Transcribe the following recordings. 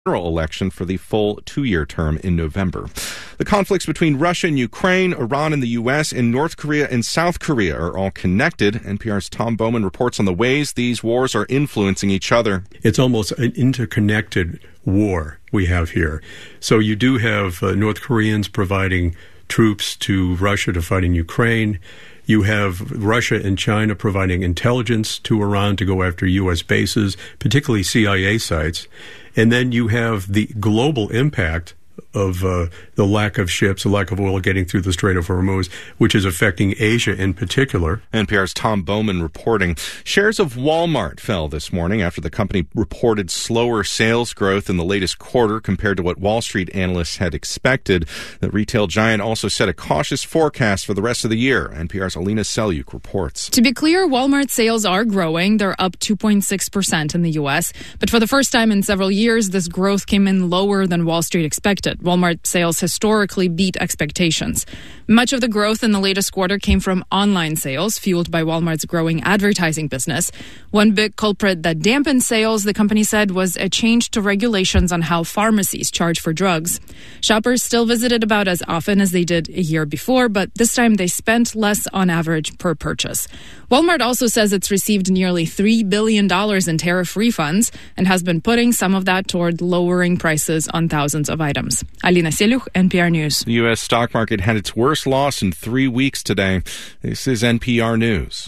general election for the full 2-year term in November. The conflicts between Russia and Ukraine, Iran and the U.S., and North Korea and South Korea are all connected. NPR's Tom Bowman reports on the ways these wars are influencing each other. It's almost an interconnected war we have here. So you do have North Koreans providing troops to Russia to fight in Ukraine. You have Russia and China providing intelligence to Iran to go after U.S. bases, particularly CIA sites. And then you have the global impact of the lack of ships, the lack of oil getting through the Strait of Hormuz, which is affecting Asia in particular. NPR's Tom Bowman reporting. Shares of Walmart fell this morning after the company reported slower sales growth in the latest quarter compared to what Wall Street analysts had expected. The retail giant also set a cautious forecast for the rest of the year. NPR's Alina Selyuk reports. To be clear, Walmart sales are growing. They're up 2.6% in the U.S. But for the first time in several years, this growth came in lower than Wall Street expected. Walmart sales historically beat expectations. Much of the growth in the latest quarter came from online sales, fueled by Walmart's growing advertising business. One big culprit that dampened sales, the company said, was a change to regulations on how pharmacies charge for drugs. Shoppers still visited about as often as they did a year before, but this time they spent less on average per purchase. Walmart also says it's received nearly $3 billion in tariff refunds and has been putting some of that toward lowering prices on thousands of items. Alina Selyuk, NPR News. The U.S. stock market had its worst loss in 3 weeks today. This is NPR News.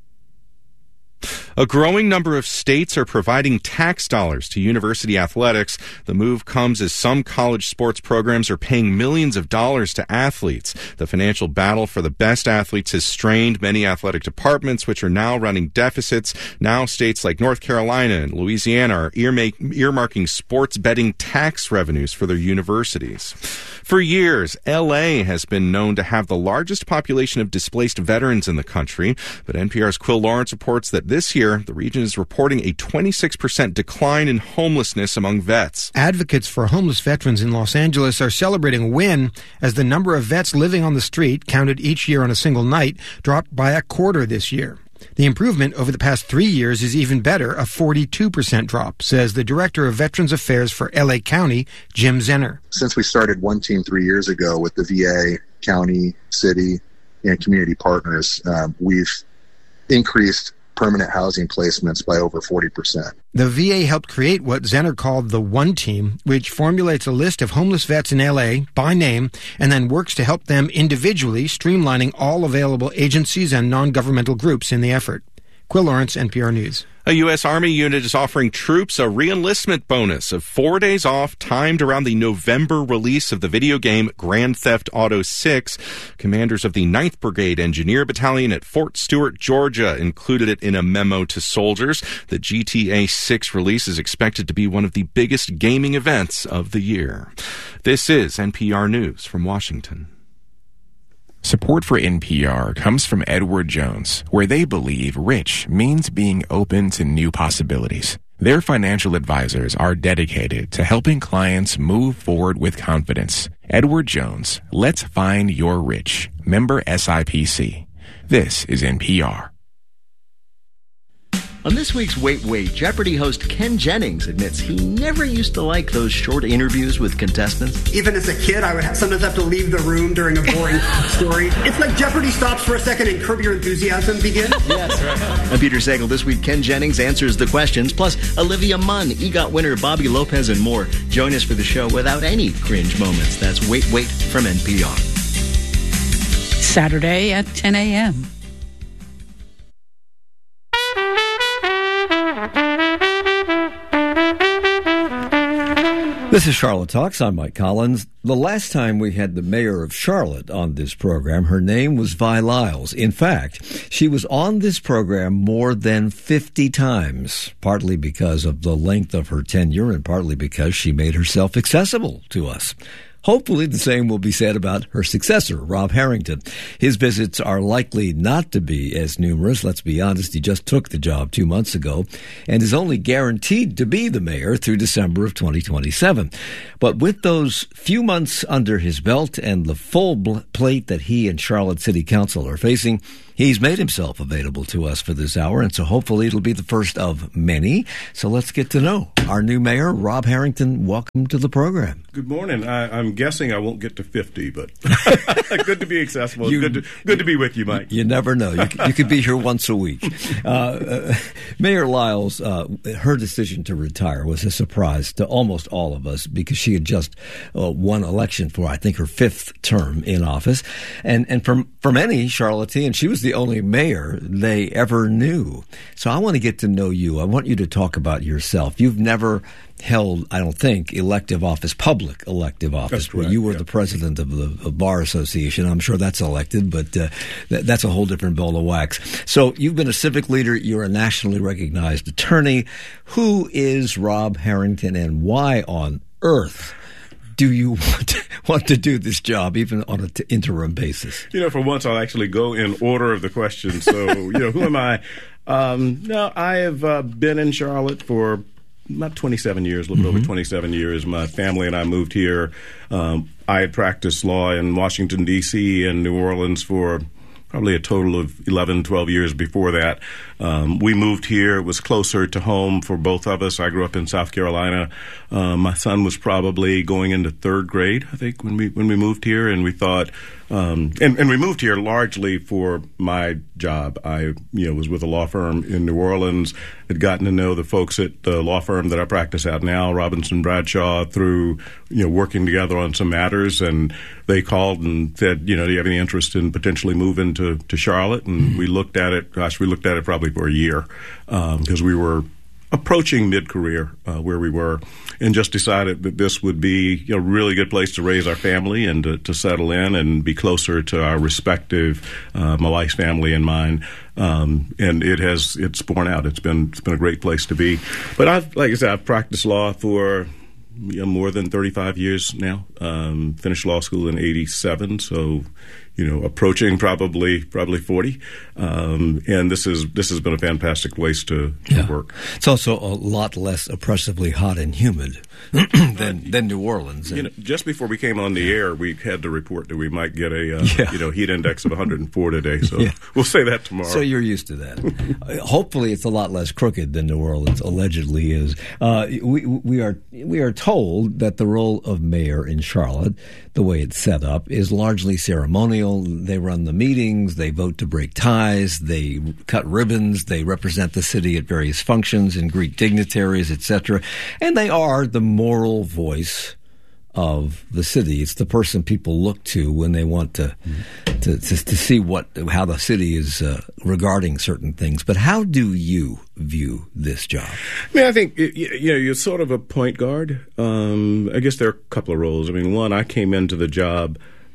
A growing number of states are providing tax dollars to university athletics. The move comes as some college sports programs are paying millions of dollars to athletes. The financial battle for the best athletes has strained many athletic departments, which are now running deficits. Now states like North Carolina and Louisiana are earmarking sports betting tax revenues for their universities. For years, L.A. has been known to have the largest population of displaced veterans in the country, but NPR's Quill Lawrence reports that this year, the region is reporting a 26% decline in homelessness among vets. Advocates for homeless veterans in Los Angeles are celebrating a win as the number of vets living on the street, counted each year on a single night, dropped by a quarter this year. The improvement over the past 3 years is even better, a 42% drop, says the Director of Veterans Affairs for L.A. County, Jim Zenner. Since we started One Team 3 years ago with the VA, county, city, and community partners, we've increased permanent housing placements by over 40%. The VA helped create what Zenner called the One Team, which formulates a list of homeless vets in L.A. by name and then works to help them individually, streamlining all available agencies and non-governmental groups in the effort. Quill Lawrence, NPR News. A U.S. Army unit is offering troops a re-enlistment bonus of 4 days off, timed around the November release of the video game Grand Theft Auto 6. Commanders of the 9th Brigade Engineer Battalion at Fort Stewart, Georgia, included it in a memo to soldiers. The GTA 6 release is expected to be one of the biggest gaming events of the year. This is NPR News from Washington. Support for NPR comes from Edward Jones, where they believe rich means being open to new possibilities. Their financial advisors are dedicated to helping clients move forward with confidence. Edward Jones, let's find your rich. Member SIPC. This is NPR. On this week's Wait, Wait, Jeopardy host Ken Jennings admits he never used to like those short interviews with contestants. Even as a kid, I would sometimes have to leave the room during a boring story. It's like Jeopardy stops for a second and Curb Your Enthusiasm begins. Yes, right. I'm Peter Sagal. This week, Ken Jennings answers the questions, plus Olivia Munn, EGOT winner Bobby Lopez, and more. Join us for the show without any cringe moments. That's Wait, Wait from NPR. Saturday at 10 a.m. This is Charlotte Talks. I'm Mike Collins. The last time we had the mayor of Charlotte on this program, her name was Vi Lyles. In fact, she was on this program more than 50 times, partly because of the length of her tenure and partly because she made herself accessible to us. Hopefully the same will be said about her successor, Rob Harrington. His visits are likely not to be as numerous. Let's be honest, he just took the job 2 months ago and is only guaranteed to be the mayor through December of 2027. But with those few months under his belt and the full plate that he and Charlotte City Council are facing, He's made himself available to us for this hour, and so hopefully it'll be the first of many. So let's get to know our new mayor, Rob Harrington. Welcome to the program. Good morning. I'm guessing I won't get to 50, but good to be accessible. Good to be with you, Mike. You never know. You could be here once a week. Mayor Lyles, her decision to retire was a surprise to almost all of us because she had just won election for, I think, her 5th term in office. And for many Charlotteans, she was the only mayor they ever knew. So I want to get to know you. I want you to talk about yourself. You've never held, I don't think, public elective office. That's correct. You were the president of the Bar Association. I'm sure that's elected, but that's a whole different ball of wax. So you've been a civic leader. You're a nationally recognized attorney. Who is Rob Harrington, and why on earth do you want to do this job, even on an interim basis? For once, I'll actually go in order of the questions. So, who am I? No, I have been in Charlotte for about 27 years, a little over 27 years. My family and I moved here. I had practiced law in Washington, D.C. and New Orleans for probably a total of 11, 12 years before that. We moved here. It was closer to home for both of us. I grew up in South Carolina. My son was probably going into 3rd grade, I think, when we moved here, and we thought, and we moved here largely for my job. I, was with a law firm in New Orleans, had gotten to know the folks at the law firm that I practice at now, Robinson Bradshaw, through, working together on some matters, and they called and said, do you have any interest in potentially moving to Charlotte? And we looked at it probably for a year, because we were approaching mid-career where we were, and just decided that this would be a really good place to raise our family and to settle in and be closer to our respective, my wife's family and mine. And it's borne out. It's been a great place to be. But I've practiced law for more than 35 years now. Finished law school in '87, so approaching probably 40. And this has been a fantastic place to work. It's also a lot less oppressively hot and humid than New Orleans. Just before we came on the air, we had to report that we might get a heat index of 104 today. So we'll say that tomorrow. So you're used to that. Hopefully, it's a lot less crooked than New Orleans allegedly is. We are told that the role of mayor in Charlotte, the way it's set up, is largely ceremonial. They run the meetings, they vote to break ties, they cut ribbons, they represent the city at various functions and greet dignitaries, etc. And they are the moral voice of the city. It's the person people look to when they want to see how the city is regarding certain things. But how do you view this job? I think you're sort of a point guard. I guess there are a couple of roles. One, I came into the job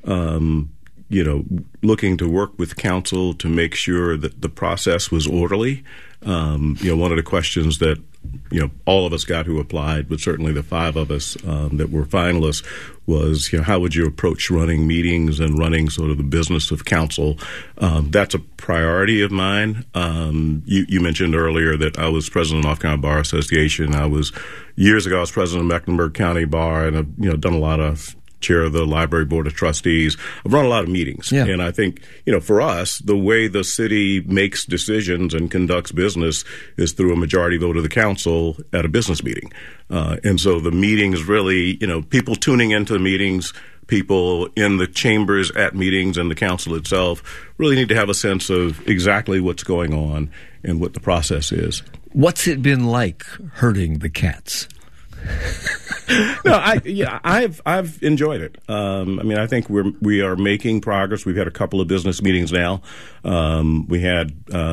looking to work with council to make sure that the process was orderly. One of the questions that, all of us got who applied, but certainly the 5 of us that were finalists, was, how would you approach running meetings and running sort of the business of council? That's a priority of mine. You mentioned earlier that I was president of the North Carolina Bar Association. Years ago, I was president of Mecklenburg County Bar, and I've, done a lot of chair of the Library Board of Trustees. I've run a lot of meetings. Yeah. And I think, for us, the way the city makes decisions and conducts business is through a majority vote of the council at a business meeting. And so the meetings really, people tuning into the meetings, people in the chambers at meetings, and the council itself really need to have a sense of exactly what's going on and what the process is. What's it been like herding the cats? No, I've enjoyed it. I think we are making progress. We've had a couple of business meetings now. We had,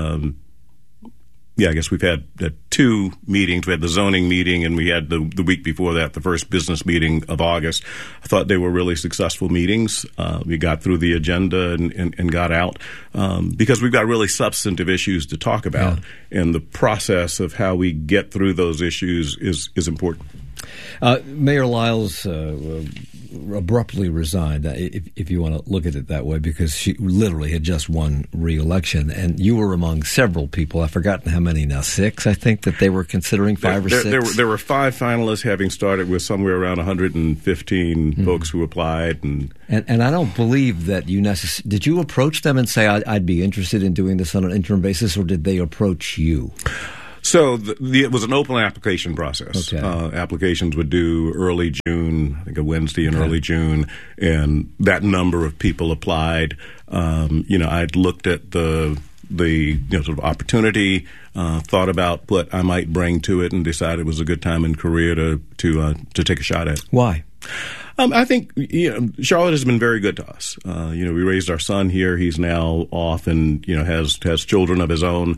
we've had 2 meetings. We had the zoning meeting, and we had the week before that, the first business meeting of August. I thought they were really successful meetings. We got through the agenda and got out because we've got really substantive issues to talk about, and the process of how we get through those issues is important. Mayor Lyles abruptly resigned, if you want to look at it that way, because she literally had just won re-election, and you were among several people. I've forgotten how many now, 6, I think, that they were considering, 5 or 6? There were 5 finalists, having started with somewhere around 115 folks who applied. And I don't believe that you did you approach them and say, I'd be interested in doing this on an interim basis, or did they approach you? So it was an open application process. Okay. Applications were due early June, I think a Wednesday in early June, and that number of people applied. I'd looked at the sort of opportunity, thought about what I might bring to it, and decided it was a good time in career to take a shot at it. Why? I think Charlotte has been very good to us. We raised our son here. He's now off and has children of his own.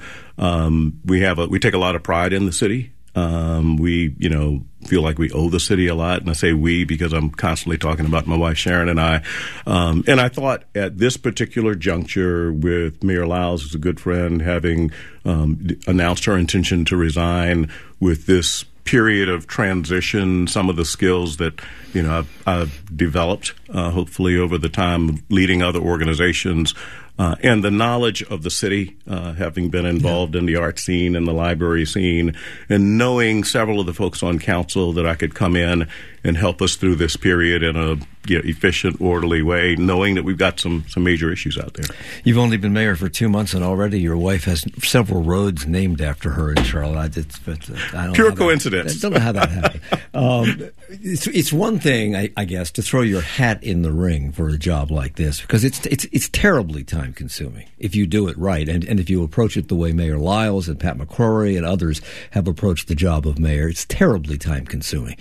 We take a lot of pride in the city. We feel like we owe the city a lot, and I say we because I'm constantly talking about my wife Sharon and I. And I thought at this particular juncture, with Mayor Lyles, who's a good friend, having announced her intention to resign, with this period of transition, some of the skills that I've developed, hopefully over the time leading other organizations, and the knowledge of the city, having been involved in the art scene and the library scene, and knowing several of the folks on council, that I could come in and help us through this period in a efficient, orderly way, knowing that we've got some major issues out there. You've only been mayor for 2 months, and already your wife has several roads named after her in Charlotte. I don't Pure coincidence. I don't know how that happened. It's one thing, I guess, to throw your hat in the ring for a job like this, because it's terribly time consuming if you do it right, and if you approach it the way Mayor Lyles and Pat McCrory and others have approached the job of mayor. It's terribly time consuming.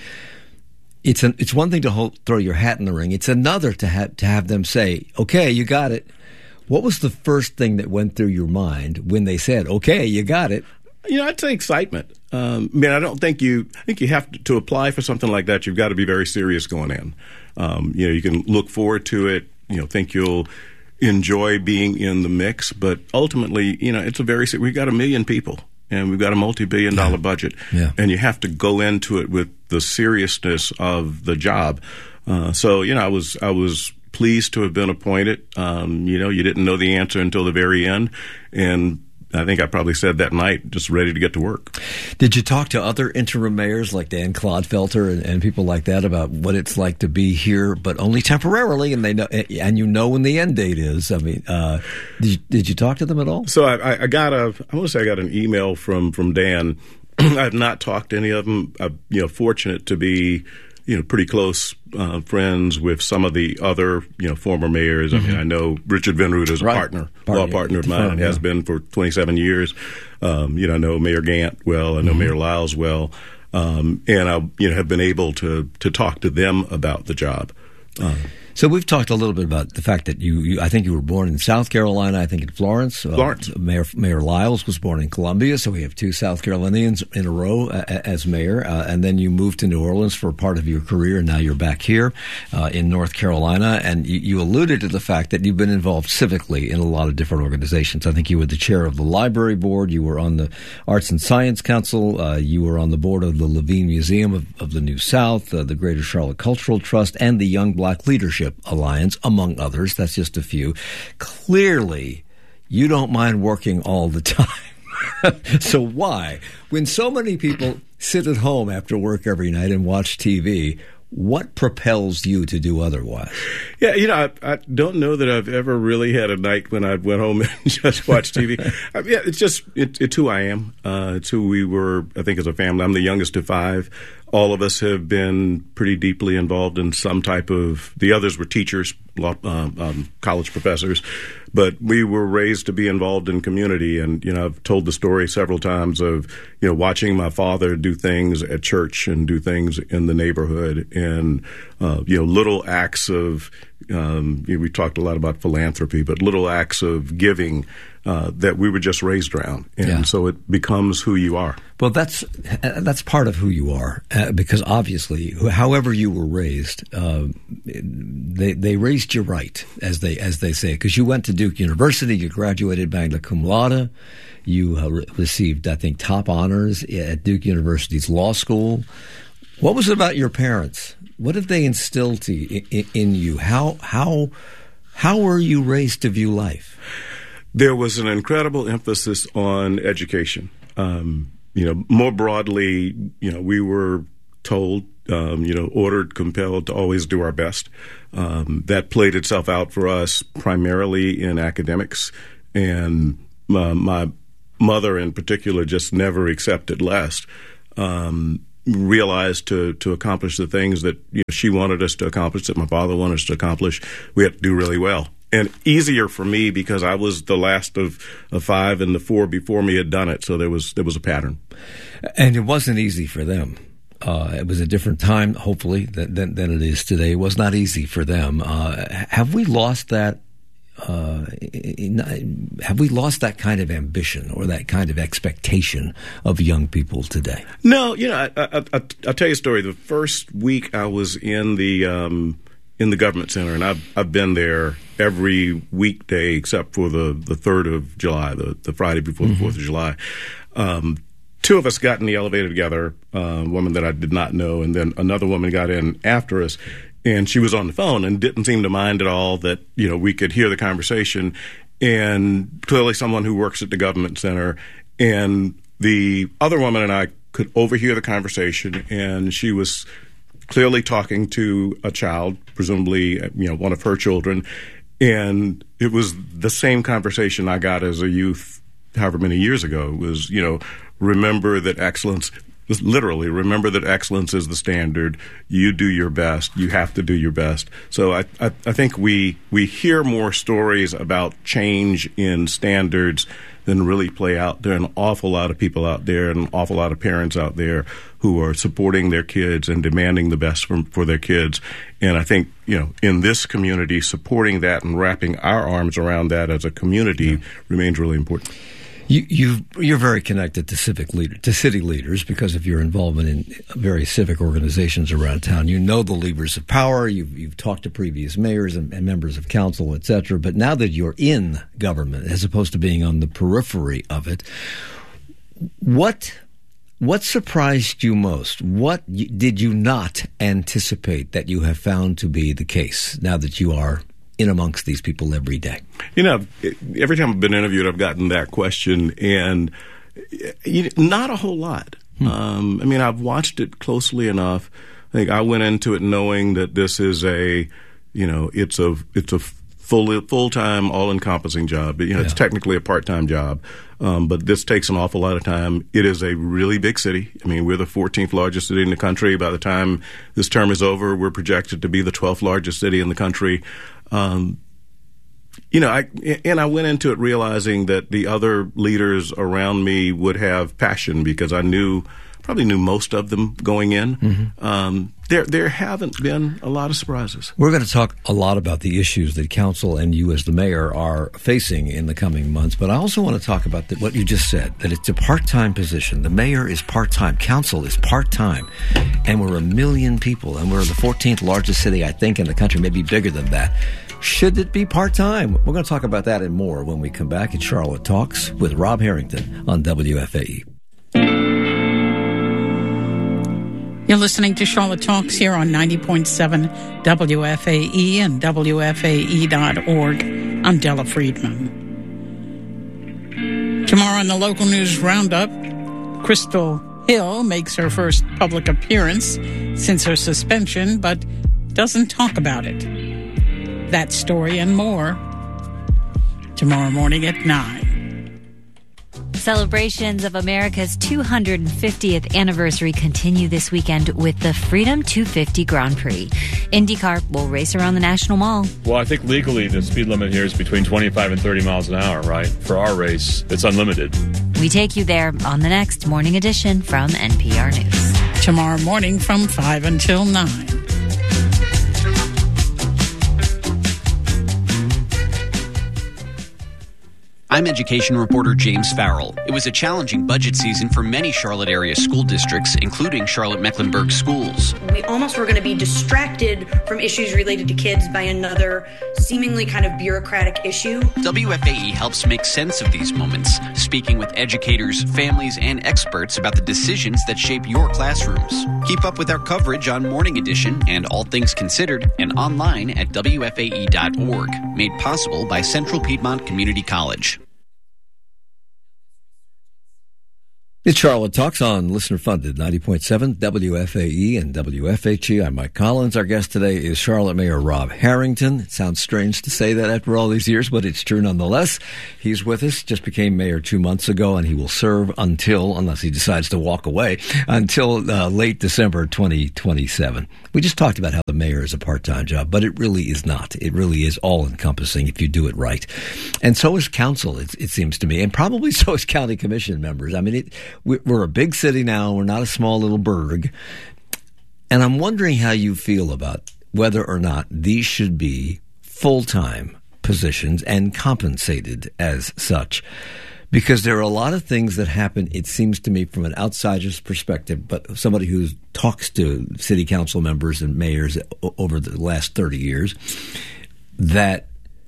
It's one thing to throw your hat in the ring. It's another to have them say, "Okay, you got it." What was the first thing that went through your mind when they said, "Okay, you got it"? I'd say excitement. I don't think I think you have to apply for something like that. You've got to be very serious going in. You can look forward to it. Think you'll enjoy being in the mix, but ultimately, it's we've got 1 million people. And we've got a multi-billion-dollar budget, and you have to go into it with the seriousness of the job. So I was pleased to have been appointed. You didn't know the answer until the very end, and I think I probably said that night, just ready to get to work. Did you talk to other interim mayors like Dan Clodfelter and people like that about what it's like to be here, but only temporarily, and they know, and when the end date is? I mean, did you talk to them at all? So I want to say I got an email from Dan. I've not talked to any of them. I'm fortunate to be pretty close friends with some of the other, former mayors. Mm-hmm. I mean, I know Richard Vinroot is a law partner of mine, and has been for 27 years. I know Mayor Gant well. I know Mayor Lyles well. And I, have been able to talk to them about the job. So we've talked a little bit about the fact that I think you were born in South Carolina, I think in Florence. Florence. Mayor Lyles was born in Columbia, so we have 2 South Carolinians in a row as mayor. And then you moved to New Orleans for part of your career, and now you're back here in North Carolina. And you alluded to the fact that you've been involved civically in a lot of different organizations. I think you were the chair of the library board. You were on the Arts and Science Council. You were on the board of the Levine Museum of the New South, the Greater Charlotte Cultural Trust, and the Young Black Leadership Alliance, among others. That's just a few. Clearly, you don't mind working all the time. So why? When so many people sit at home after work every night and watch TV, what propels you to do otherwise? Yeah, I don't know that I've ever really had a night when I went home and just watched TV. It's who I am. It's who we were, I think, as a family. I'm the youngest of 5. All of us have been pretty deeply involved in some type of, the others were teachers, college professors, but we were raised to be involved in community. And, I've told the story several times of, watching my father do things at church and do things in the neighborhood, and, little acts of, we talked a lot about philanthropy, but little acts of giving that we were just raised around. And so it becomes who you are. Well, that's part of who you are, because obviously, however you were raised, they raised you right, as they say, because you went to Duke University, you graduated magna cum laude, you received, I think, top honors at Duke University's law school. What was it about your parents? What did they instill in you? How were you raised to view life? There was an incredible emphasis on education. More broadly, we were told, ordered, compelled to always do our best. That played itself out for us primarily in academics, and my mother in particular just never accepted less. Realized to accomplish the things that she wanted us to accomplish, that my father wanted us to accomplish, we had to do really well. And easier for me because I was the last of five, and the four before me had done it. So there was a pattern. And it wasn't easy for them. It was a different time, hopefully, than it is today. It was not easy for them. Have we lost that? Have we lost that kind of ambition or that kind of expectation of young people today? No, I'll tell you a story. The first week I was in the government center, and I've been there every weekday except for the 3rd of July, the Friday before the 4th of July. Two of us got in the elevator together, a woman that I did not know, and then another woman got in after us. And she was on the phone and didn't seem to mind at all that, we could hear the conversation. And clearly someone who works at the government center. And the other woman and I could overhear the conversation. And she was clearly talking to a child, presumably, one of her children. And it was the same conversation I got as a youth however many years ago. It was, remember that excellence is the standard. You do your best. You have to do your best. So I think we hear more stories about change in standards than really play out. There are an awful lot of people out there and an awful lot of parents out there who are supporting their kids and demanding the best for their kids. And I think, in this community, supporting that and wrapping our arms around that as a community remains really important. You're very connected to city leaders because of your involvement in various civic organizations around town. You know the levers of power. You've talked to previous mayors and members of council, etc. But now that you're in government, as opposed to being on the periphery of it, what surprised you most? What did you not anticipate that you have found to be the case now that you are in amongst these people every day? Every time I've been interviewed, I've gotten that question, and not a whole lot. I've watched it closely enough. I think I went into it knowing that this is it's a full-time, all-encompassing job. It's technically a part-time job, but this takes an awful lot of time. It is a really big city. We're the 14th largest city in the country. By the time this term is over, we're projected to be the 12th largest city in the country. I went into it realizing that the other leaders around me would have passion because I probably knew most of them going in. There haven't been a lot of surprises. We're going to talk a lot about the issues that council and you as the mayor are facing in the coming months, but I also want to talk about what you just said, that it's a part-time position. The mayor is part-time. Council is part-time. And we're 1 million people, and we're the 14th largest city, I think, in the country, maybe bigger than that. Should it be part-time? We're going to talk about that and more when we come back at Charlotte Talks with Rob Harrington on WFAE. You're listening to Charlotte Talks here on 90.7 WFAE and WFAE.org. I'm Della Friedman. Tomorrow on the local news roundup, Crystal Hill makes her first public appearance since her suspension, but doesn't talk about it. That story and more tomorrow morning at 9. Celebrations of America's 250th anniversary continue this weekend with the Freedom 250 Grand Prix. IndyCar will race around the National Mall. Well, I think legally the speed limit here is between 25 and 30 miles an hour, right? For our race, it's unlimited. We take you there on the next morning edition from NPR News. Tomorrow morning from 5 until 9. I'm education reporter James Farrell. It was a challenging budget season for many Charlotte area school districts, including Charlotte-Mecklenburg schools. We almost were going to be distracted from issues related to kids by another seemingly kind of bureaucratic issue. WFAE helps make sense of these moments, speaking with educators, families, and experts about the decisions that shape your classrooms. Keep up with our coverage on Morning Edition and All Things Considered and online at WFAE.org. Made possible by Central Piedmont Community College. It's Charlotte Talks on listener-funded 90.7 WFAE and WFHE. I'm Mike Collins. Our guest today is Charlotte Mayor Rob Harrington. It sounds strange to say that after all these years, but it's true nonetheless. He's with us, just became mayor 2 months ago, and he will serve until, unless he decides to walk away, until late December 2027. We just talked about how the mayor is a part-time job, but it really is not. It really is all-encompassing if you do it right. And so is council, it seems to me, and probably so is county commission members. I mean, we're a big city now. We're not a small little burg. And I'm wondering how you feel about whether or not these should be full-time positions and compensated as such. Because there are a lot of things that happen, it seems to me, from an outsider's perspective, but somebody who talks to city council members and mayors over the last 30 years, that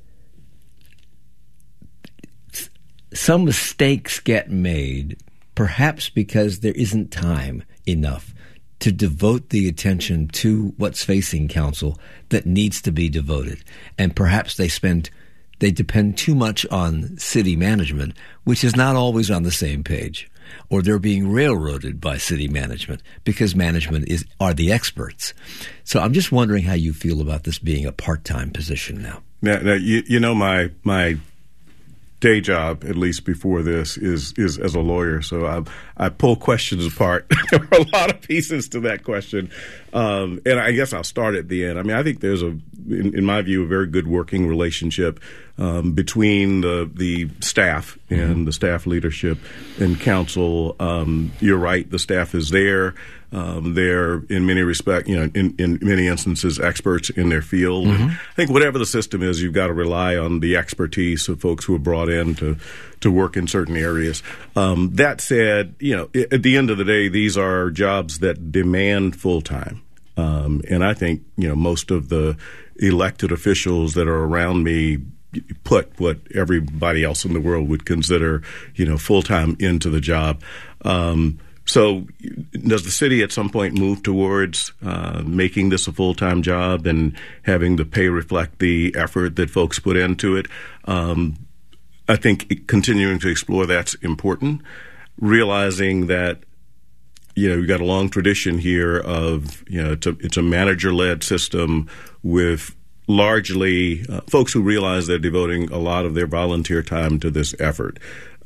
some mistakes get made, perhaps because there isn't time enough to devote the attention to what's facing council that needs to be devoted. And perhaps they depend too much on city management, which is not always on the same page, or they're being railroaded by city management because management are the experts. So I'm just wondering how you feel about this being a part-time position now. Now you know, my day job, at least before this, is as a lawyer. So I pull questions apart. There are a lot of pieces to that question. And I guess I'll start at the end. I mean, I think there's in my view, a very good working relationship between the staff and the staff leadership and council. You're right. The staff is there. They're in many respects, in many instances, experts in their field. Mm-hmm. I think whatever the system is, you've got to rely on the expertise of folks who are brought in to work in certain areas. That said, at the end of the day, these are jobs that demand full time. And I think, most of the elected officials that are around me put what everybody else in the world would consider, full time into the job. So does the city at some point move towards making this a full-time job and having the pay reflect the effort that folks put into it? I think continuing to explore that's important, realizing that we've got a long tradition here of, it's a manager-led system with largely folks who realize they're devoting a lot of their volunteer time to this effort.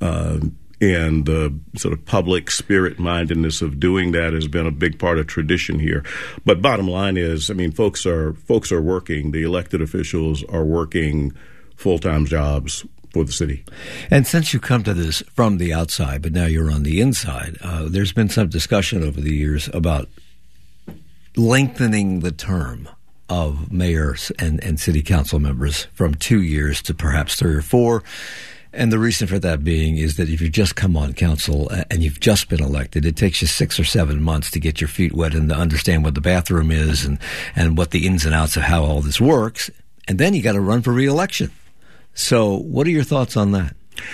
And the sort of public spirit-mindedness of doing that has been a big part of tradition here. But bottom line is, folks are working. The elected officials are working full-time jobs for the city. And since you come to this from the outside, but now you're on the inside, there's been some discussion over the years about lengthening the term of mayors and city council members from 2 years to perhaps 3 or 4. And the reason for that being is that if you've just come on council and you've just been elected, it takes you 6 or 7 months to get your feet wet and to understand what the bathroom is and what the ins and outs of how all this works. And then you got to run for re-election. So what are your thoughts on that?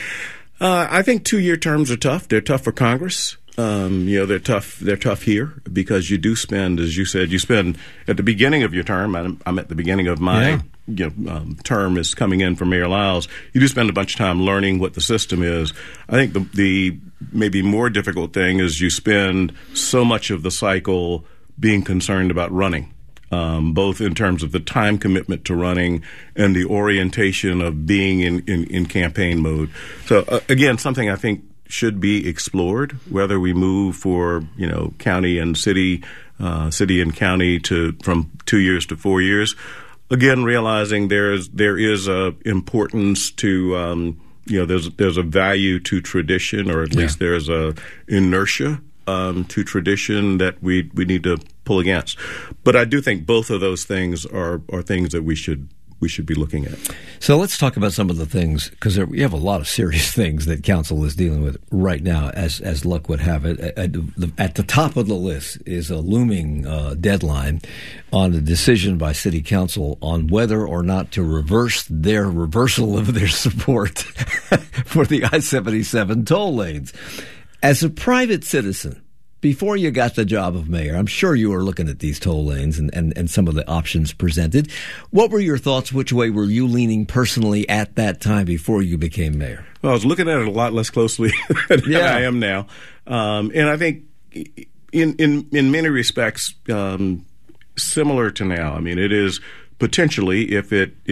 I think 2-year terms are tough. They're tough for Congress. They're tough here because you do spend, as you said, at the beginning of your term. I'm at the beginning of my term is coming in for Mayor Lyles. You do spend a bunch of time learning what the system is. I think the maybe more difficult thing is you spend so much of the cycle being concerned about running, both in terms of the time commitment to running and the orientation of being in campaign mode. So again, something I think should be explored, whether we move for, county and city and county from 2 years to 4 years. Again, realizing there is a importance to, there's a value to tradition, or at least there's a inertia to tradition that we need to pull against. But I do think both of those things are things that we should be looking at. So let's talk about some of the things, because we have a lot of serious things that council is dealing with right now, as luck would have it. At the top of the list is a looming deadline on a decision by city council on whether or not to reversal of their support for the I-77 toll lanes. As a private citizen, before you got the job of mayor, I'm sure you were looking at these toll lanes and some of the options presented. What were your thoughts? Which way were you leaning personally at that time before you became mayor? Well, I was looking at it a lot less closely than I am now. And I think in many respects, similar to now. I mean, it is potentially, if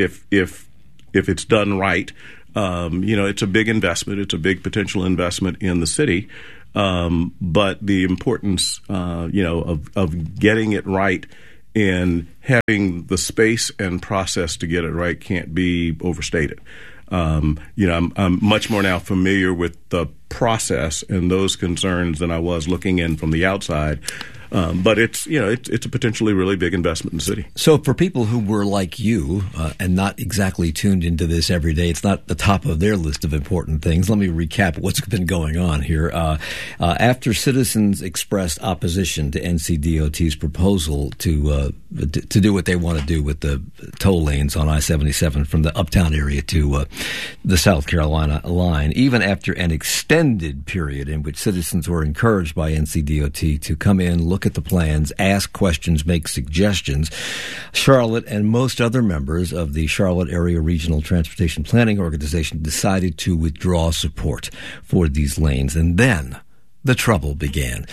it's done right, it's a big investment. It's a big potential investment in the city. But the importance, of getting it right and having the space and process to get it right can't be overstated. I'm much more now familiar with the process and those concerns than I was looking in from the outside. But it's a potentially really big investment in the city. So for people who were like you and not exactly tuned into this every day, it's not the top of their list of important things. Let me recap what's been going on here. After citizens expressed opposition to NCDOT's proposal to do what they want to do with the toll lanes on I-77 from the uptown area to the South Carolina line, even after an extended period in which citizens were encouraged by NCDOT to come in, look at the plans, ask questions, make suggestions, Charlotte and most other members of the Charlotte Area Regional Transportation Planning Organization decided to withdraw support for these lanes. And then the trouble began.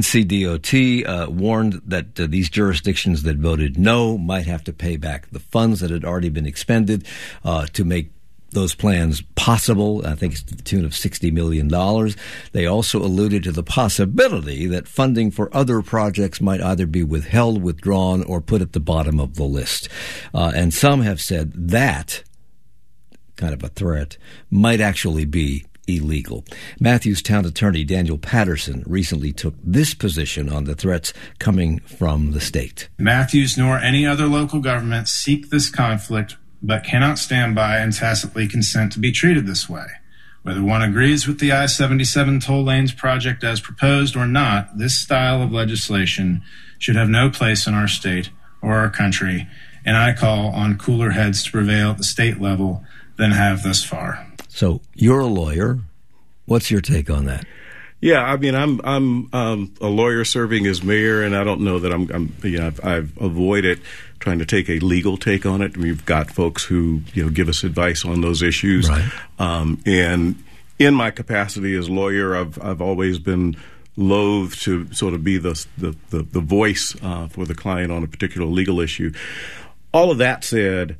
NCDOT warned that these jurisdictions that voted no might have to pay back the funds that had already been expended to make those plans possible. I think it's to the tune of $60 million. They also alluded to the possibility that funding for other projects might either be withheld, withdrawn, or put at the bottom of the list. And some have said that kind of a threat might actually be illegal. Matthews town attorney Daniel Patterson recently took this position on the threats coming from the state. Matthews nor any other local government seek this conflict, but cannot stand by and tacitly consent to be treated this way. Whether one agrees with the I-77 toll lanes project as proposed or not, this style of legislation should have no place in our state or our country, and I call on cooler heads to prevail at the state level than have thus far. So you're a lawyer. What's your take on that? Yeah, I mean, I'm a lawyer serving as mayor, and I don't know that I've avoided trying to take a legal take on it. We've got folks who give us advice on those issues, right. And in my capacity as lawyer, I've always been loath to sort of be the voice for the client on a particular legal issue. All of that said,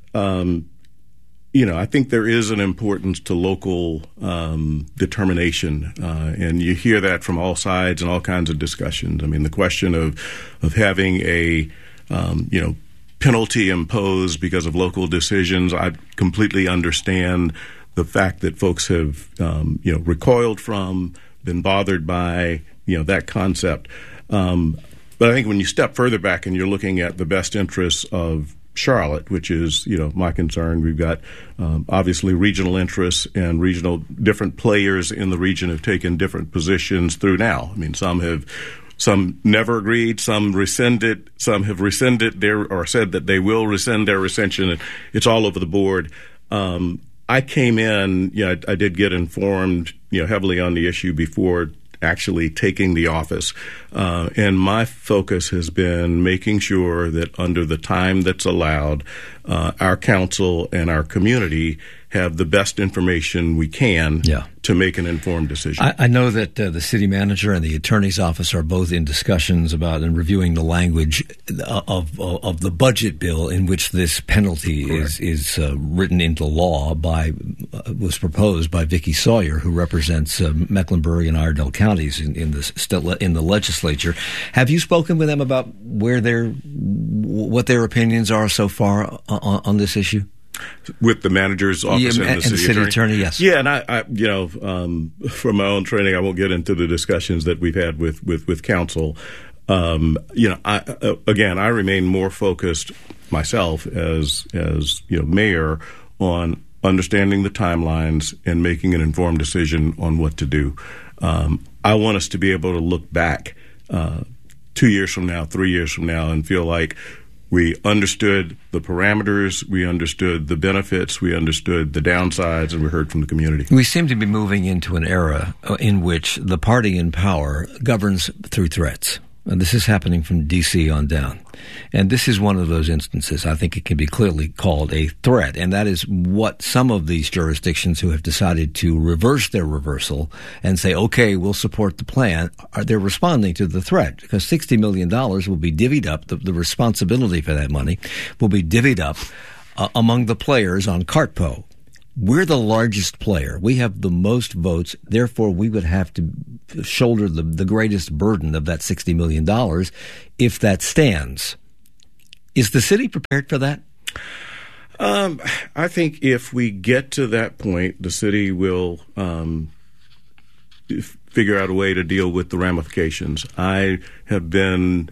I think there is an importance to local determination, and you hear that from all sides and all kinds of discussions. I mean, the question of having a penalty imposed because of local decisions, I completely understand the fact that folks have recoiled from, been bothered by that concept. But I think when you step further back and you're looking at the best interests of Charlotte, which is, my concern. We've got obviously regional interests, and different players in the region have taken different positions through now. I mean, some never agreed, some rescinded, some have rescinded or said that they will rescind their rescission. It's all over the board. I came in, I did get informed, heavily on the issue before actually taking the office. And my focus has been making sure that under the time that's allowed, our council and our community have the best information we can to make an informed decision. I know that the city manager and the attorney's office are both in discussions about and reviewing the language of the budget bill in which this penalty is written into law was proposed by Vicki Sawyer, who represents Mecklenburg and Iredell counties in the legislature. Have you spoken with them about what their opinions are so far on this issue? With the manager's office and the city attorney? Yes. Yeah, and I from my own training, I won't get into the discussions that we've had with council. I remain more focused myself as mayor on understanding the timelines and making an informed decision on what to do. I want us to be able to look back 2 years from now, 3 years from now, and feel like we understood the parameters, we understood the benefits, we understood the downsides, and we heard from the community. We seem to be moving into an era in which the party in power governs through threats. And this is happening from D.C. on down. And this is one of those instances. I think it can be clearly called a threat. And that is what some of these jurisdictions who have decided to reverse their reversal and say, okay, we'll support the plan, they're responding to the threat, because $60 million will be divvied up. The responsibility for that money will be divvied up among the players on CartPo. We're the largest player. We have the most votes. Therefore, we would have to shoulder the greatest burden of that $60 million if that stands. Is the city prepared for that? I think if we get to that point, the city will figure out a way to deal with the ramifications. I have been,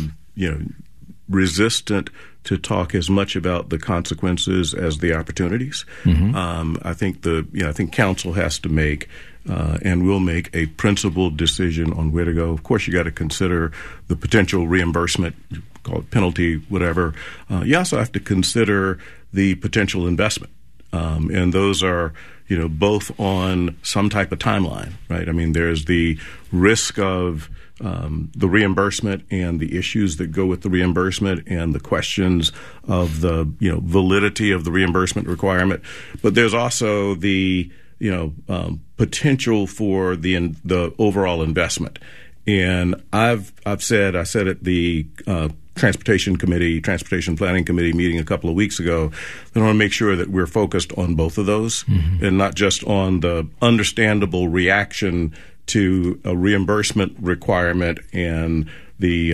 resistant to talk as much about the consequences as the opportunities. Mm-hmm. I think council has to make and will make a principled decision on where to go. Of course, you got to consider the potential reimbursement, call it penalty, whatever. You also have to consider the potential investment, and those are both on some type of timeline, right? I mean, there's the risk of the reimbursement and the issues that go with the reimbursement and the questions of the validity of the reimbursement requirement, but there's also the potential for the overall investment. And I said at the Transportation Planning Committee meeting a couple of weeks ago, that I want to make sure that we're focused on both of those, mm-hmm. and not just on the understandable reaction to a reimbursement requirement and the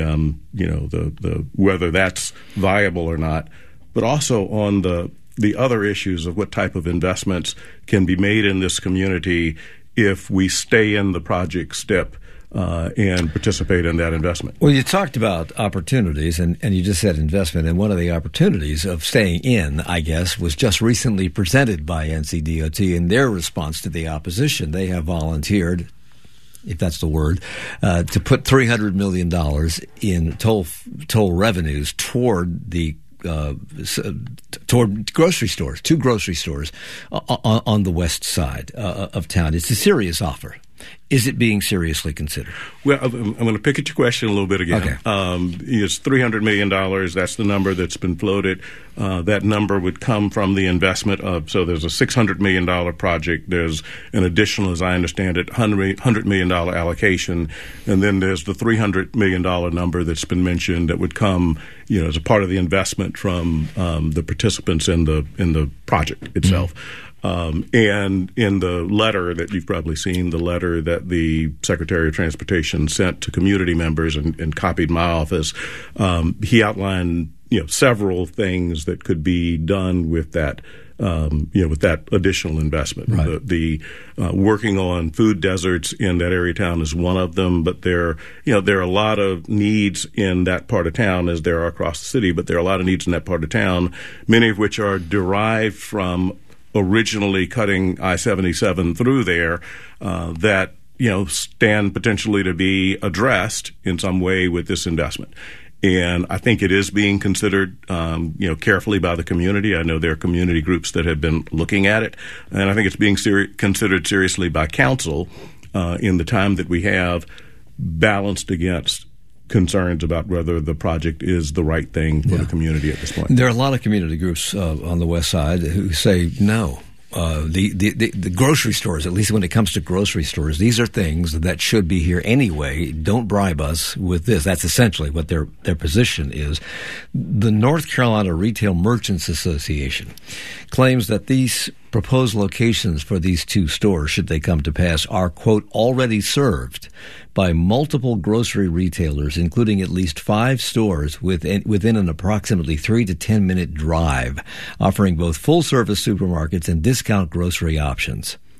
whether that's viable or not, but also on the other issues of what type of investments can be made in this community if we stay in the project step and participate in that investment. Well, you talked about opportunities, and you just said investment, and one of the opportunities of staying in, I guess, was just recently presented by NCDOT in their response to the opposition. They have volunteered, if that's the word, to put $300 million in toll revenues toward the toward grocery stores, two grocery stores on the west side of town. It's a serious offer. Is it being seriously considered? Well, I'm going to pick at your question a little bit again. Okay. It's $300 million. That's the number that's been floated. That number would come from the investment of, so there's a $600 million project. There's an additional, as I understand it, $100 million allocation. And then there's the $300 million number that's been mentioned that would come, as a part of the investment from the participants in the project itself. Mm-hmm. And in the letter that you've probably seen, the letter that the Secretary of Transportation sent to community members and copied my office, he outlined several things that could be done with that. With that additional investment. Right. The working on food deserts in that area of town is one of them, but there are a lot of needs in that part of town, as there are across the city, but there are a lot of needs in that part of town, many of which are derived from originally cutting I-77 through there, that stand potentially to be addressed in some way with this investment. And I think it is being considered, carefully by the community. I know there are community groups that have been looking at it, and I think it's being considered seriously by council in the time that we have, balanced against concerns about whether the project is the right thing for the community at this point. There are a lot of community groups on the west side who say no. The grocery stores, at least when it comes to grocery stores, these are things that should be here anyway. Don't bribe us with this. That's essentially what their position is. The North Carolina Retail Merchants Association claims that these proposed locations for these two stores, should they come to pass, are, quote, already served by multiple grocery retailers, including at least 5 stores within an approximately 3 to 10 minute drive, offering both full-service supermarkets and discount grocery options.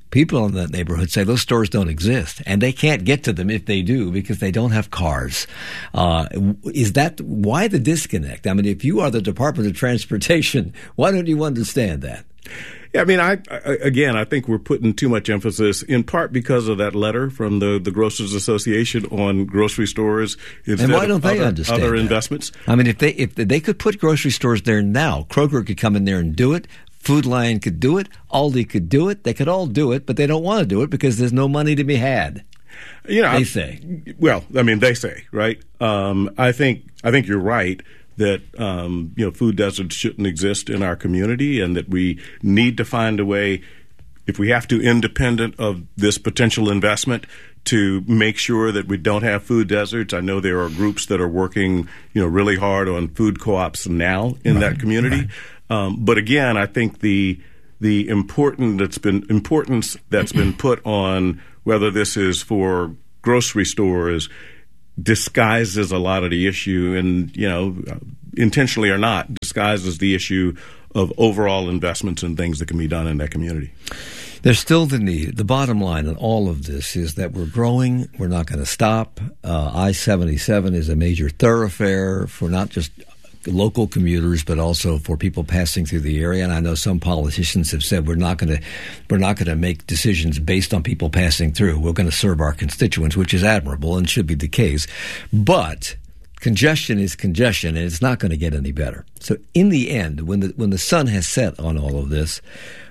people in that neighborhood say those stores don't exist, and they can't get to them if they do because they don't have cars. Is that why the disconnect? I mean, if you are the Department of Transportation, why don't you understand that? Yeah, I mean, I think we're putting too much emphasis, in part because of that letter from the Grocers Association on grocery stores instead and why don't of they understand other that? investments. I mean, if they could put grocery stores there now, Kroger could come in there and do it. Food Lion could do it. Aldi could do it. They could all do it, but they don't want to do it because there's no money to be had. They say. Well, I mean, they say, right? I think you're right that food deserts shouldn't exist in our community, and that we need to find a way, if we have to, independent of this potential investment, to make sure that we don't have food deserts. I know there are groups that are working, really hard on food co-ops now in that community. Right. But again, I think the importance that's been put on whether this is for grocery stores disguises a lot of the issue, and intentionally or not, disguises the issue of overall investments and things that can be done in that community. There's still the need. The bottom line in all of this is that we're growing. We're not going to stop. I-77 is a major thoroughfare for not just local commuters, but also for people passing through the area. And I know some politicians have said we're not going to make decisions based on people passing through. We're going to serve our constituents, which is admirable and should be the case. But congestion is congestion, and it's not going to get any better. So in the end, when the sun has set on all of this,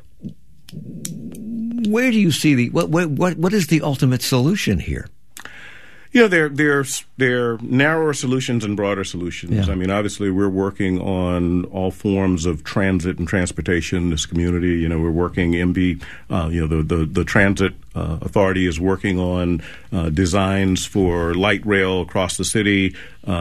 where do you see what is the ultimate solution here? There are narrower solutions and broader solutions. Yeah. I mean, obviously, we're working on all forms of transit and transportation in this community. We're working the transit authority is working on designs for light rail across the city.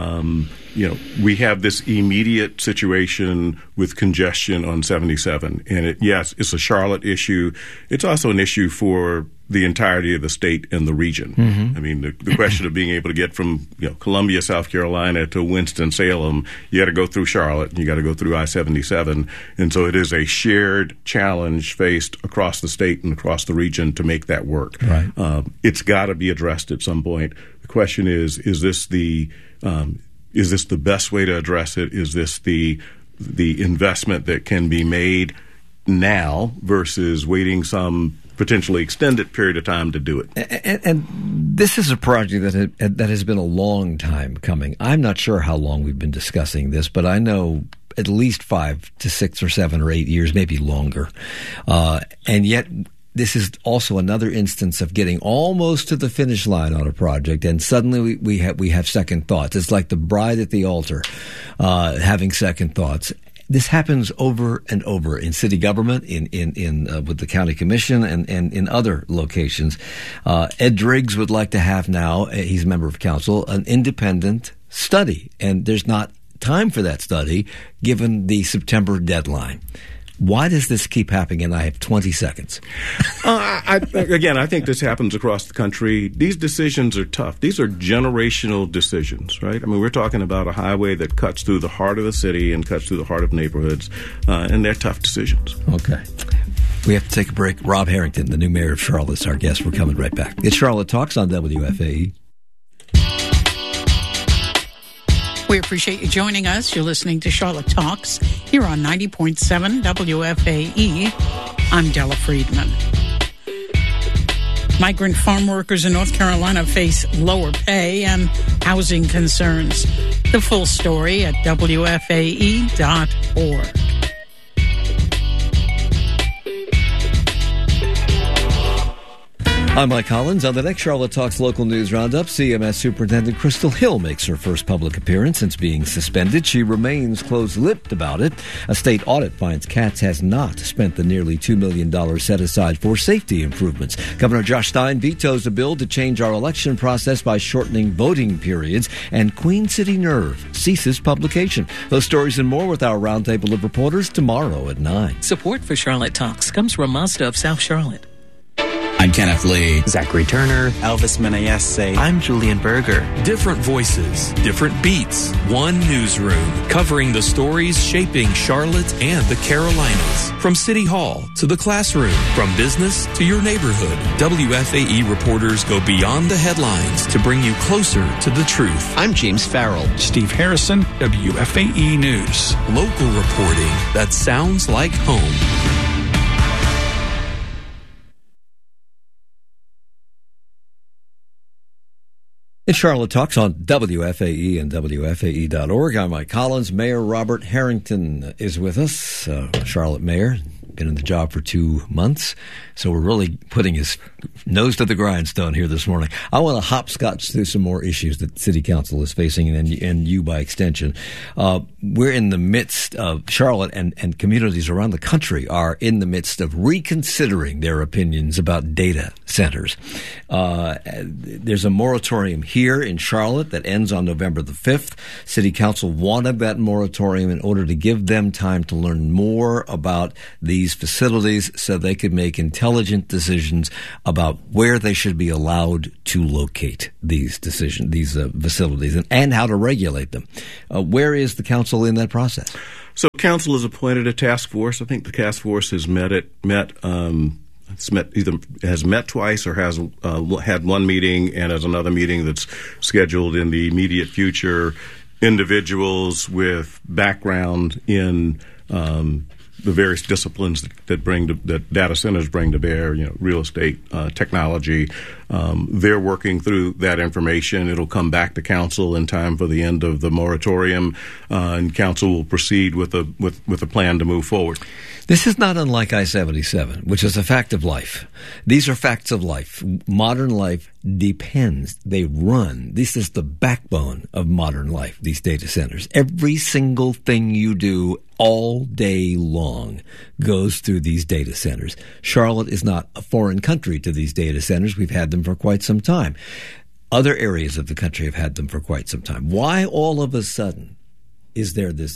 We have this immediate situation with congestion on 77, and it's a Charlotte issue. It's also an issue for the entirety of the state and the region. Mm-hmm. I mean, the question of being able to get from Columbia, South Carolina to Winston-Salem, you got to go through Charlotte, and you got to go through I-77. And so it is a shared challenge faced across the state and across the region to make that work. Right. It's got to be addressed at some point. The question is this the best way to address it? Is this the investment that can be made now versus waiting some potentially extended period of time to do it? And this is a project that has been a long time coming. I'm not sure how long we've been discussing this, but I know at least 5 to 6 or 7 or 8 years, maybe longer. And yet this is also another instance of getting almost to the finish line on a project, and suddenly we have second thoughts. It's like the bride at the altar having second thoughts. This happens over and over in city government, in with the county commission, and in other locations. Ed Driggs would like to have now, he's a member of council, an independent study, and there's not time for that study given the September deadline. Why does this keep happening? And I have 20 seconds. I think this happens across the country. These decisions are tough. These are generational decisions, right? I mean, we're talking about a highway that cuts through the heart of the city and cuts through the heart of neighborhoods, and they're tough decisions. Okay. We have to take a break. Rob Harrington, the new mayor of Charlotte, is our guest. We're coming right back. It's Charlotte Talks on WFAE. We appreciate you joining us. You're listening to Charlotte Talks here on 90.7 WFAE. I'm Della Friedman. Migrant farm workers in North Carolina face lower pay and housing concerns. The full story at WFAE.org. I'm Mike Collins. On the next Charlotte Talks Local News Roundup, CMS Superintendent Crystal Hill makes her first public appearance since being suspended. She remains close-lipped about it. A state audit finds Katz has not spent the nearly $2 million set aside for safety improvements. Governor Josh Stein vetoes a bill to change our election process by shortening voting periods. And Queen City Nerve ceases publication. Those stories and more with our roundtable of reporters tomorrow at 9. Support for Charlotte Talks comes from Mazda of South Charlotte. I'm Kenneth Lee. Zachary Turner. Elvis Menaese. I'm Julian Berger. Different voices, different beats, one newsroom covering the stories shaping Charlotte and the Carolinas. From City Hall to the classroom, from business to your neighborhood, WFAE reporters go beyond the headlines to bring you closer to the truth. I'm James Farrell. Steve Harrison, WFAE News. Local reporting that sounds like home. It's Charlotte Talks on WFAE and WFAE.org. I'm Mike Collins. Mayor Robert Harrington is with us. Charlotte Mayor, been in the job for 2 months, so we're really putting his nose to the grindstone here this morning. I want to hopscotch through some more issues that City Council is facing, and you by extension. We're in the midst of Charlotte, and communities around the country are in the midst of reconsidering their opinions about data centers. There's a moratorium here in Charlotte that ends on November the 5th. City Council wanted that moratorium in order to give them time to learn more about these facilities so they could make intelligent decisions about where they should be allowed to locate these facilities and how to regulate them. Where is the council in that process? So council has appointed a task force. I think the task force has met twice or has had one meeting and has another meeting that's scheduled in the immediate future. Individuals with background in the various disciplines that data centers bring to bear, real estate, technology. They're working through that information. It'll come back to council in time for the end of the moratorium, and council will proceed with a plan to move forward. This is not unlike I-77, which is a fact of life. These are facts of life. Modern life depends. They run. This is the backbone of modern life, these data centers. Every single thing you do all day long goes through these data centers. Charlotte is not a foreign country to these data centers. We've had them for quite some time. Other areas of the country have had them for quite some time. Why all of a sudden is there this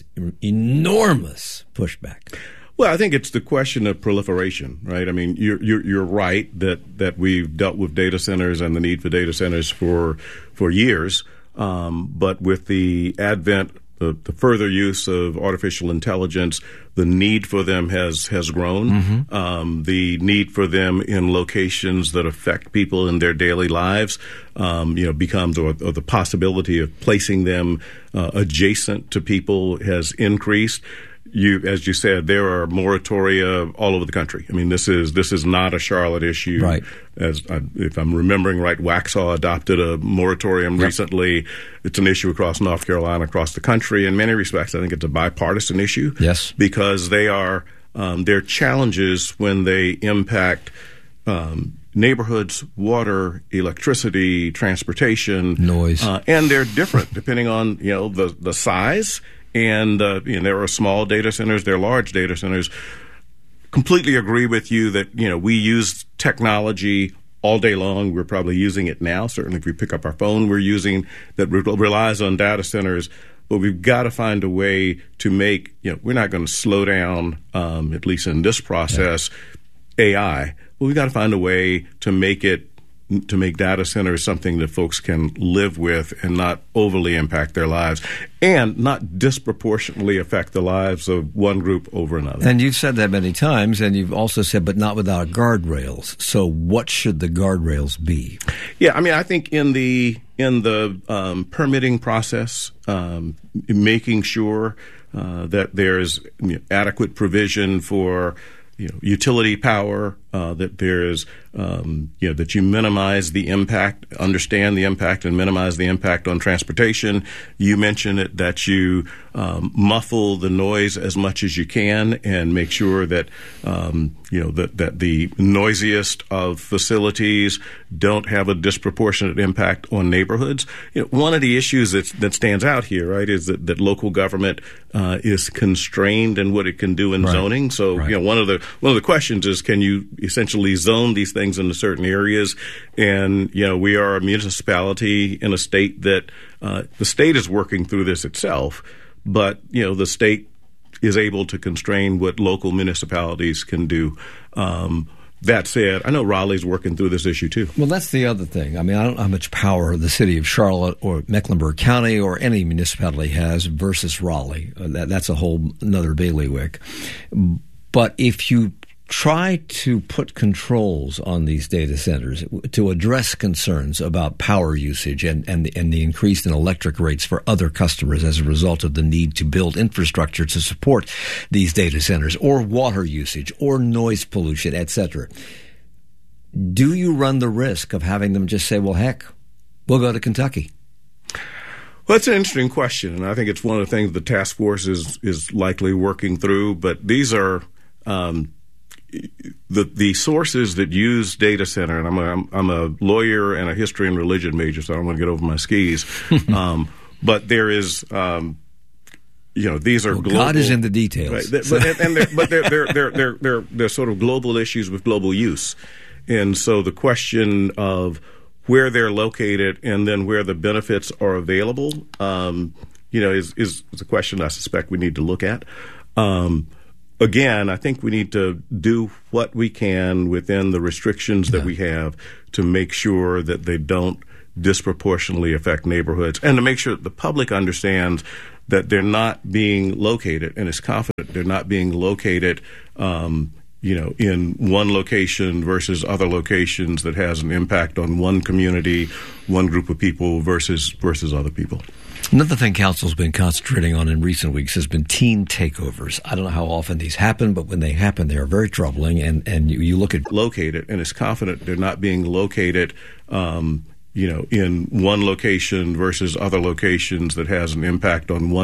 enormous pushback? Well, I think it's the question of proliferation, right? I mean, you're right that we've dealt with data centers and the need for data centers for years, but with the advent, the further use of artificial intelligence, the need for them has grown. Mm-hmm. The need for them in locations that affect people in their daily lives, becomes, or the possibility of placing them adjacent to people has increased. As you said, there are moratoria all over the country. I mean, this is not a Charlotte issue. Right. If I'm remembering right, Waxhaw adopted a moratorium recently. It's an issue across North Carolina, across the country. In many respects, I think it's a bipartisan issue. Yes. Because they're challenges when they impact neighborhoods, water, electricity, transportation, noise, and they're different depending on the size. And there are small data centers, there are large data centers. Completely agree with you that we use technology all day long. We're probably using it now. Certainly, if we pick up our phone, we're using that relies on data centers. But we've got to find a way to make we're not going to slow down, at least in this process, AI. But we've got to find a way to make data centers something that folks can live with and not overly impact their lives and not disproportionately affect the lives of one group over another. And you've said that many times, and you've also said, but not without guardrails. So what should the guardrails be? Yeah, I mean, I think in the permitting process, making sure that there's adequate provision for utility power, that there is, that you minimize the impact, understand the impact, and minimize the impact on transportation. You mentioned it, that you muffle the noise as much as you can and make sure that that the noisiest of facilities don't have a disproportionate impact on neighborhoods. One of the issues that stands out here, right, is that local government is constrained in what it can do in zoning. So one of the questions is, can you essentially zone these things into certain areas? And we are a municipality in a state that the state is working through this itself, but the state is able to constrain what local municipalities can do. That said, I know Raleigh's working through this issue too. Well, that's the other thing. I mean, I don't know how much power the city of Charlotte or Mecklenburg County or any municipality has versus Raleigh. That's a whole another bailiwick. But if you try to put controls on these data centers to address concerns about power usage and the increase in electric rates for other customers as a result of the need to build infrastructure to support these data centers, or water usage, or noise pollution, etc. Do you run the risk of having them just say, well, heck, we'll go to Kentucky? Well, that's an interesting question, and I think it's one of the things the task force is likely working through, but these are the sources that use data center, and I'm a lawyer and a history and religion major, so I don't want to get over my skis. But there is, these are global. God is in the details, right? But they're sort of global issues with global use, and so the question of where they're located and then where the benefits are available, is a question I suspect we need to look at. Again, I think we need to do what we can within the restrictions that we have to make sure that they don't disproportionately affect neighborhoods, and to make sure that the public understands that they're not being located and is confident they're not being located, in one location versus other locations that has an impact on one community, one group of people versus other people. Another thing council's been concentrating on in recent weeks has been teen takeovers. I don't know how often these happen, but when they happen, they are very troubling. And you look at located and is confident they're not being located, in one location versus other locations that has an impact on one